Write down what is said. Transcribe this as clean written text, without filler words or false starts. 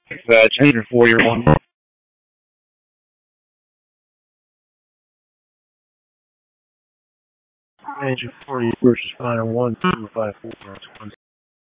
Change your 4-year one. Change your 40 versus final 1, 2, 5, 4.